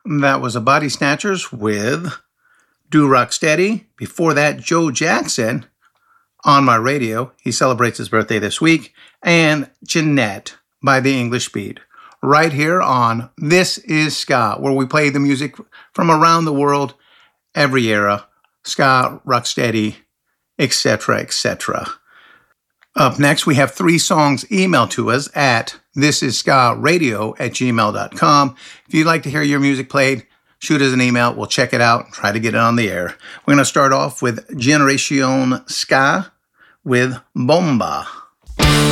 That was the Body Snatchers with Do Rock Steady. Before that, Joe Jackson, On My Radio. He celebrates his birthday this week. And Jeanette by The English Beat. Right here on This Is Ska, where we play the music from around the world, every era, ska, rocksteady, etc., etc. Up next, we have 3 songs emailed to us at thisisskaradio@gmail.com. If you'd like to hear your music played, shoot us an email. We'll check it out and try to get it on the air. We're going to start off with Generation Ska with Bomba.